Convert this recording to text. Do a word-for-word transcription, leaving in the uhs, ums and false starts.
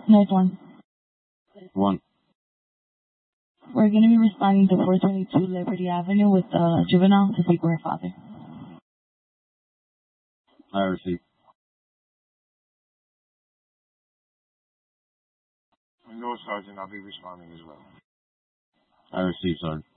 Nice one. One. We're going to be responding to four twenty-two Liberty Avenue with uh, juvenile to speak with her father. I received. No, Sergeant. I'll be responding as well. I received, Sergeant.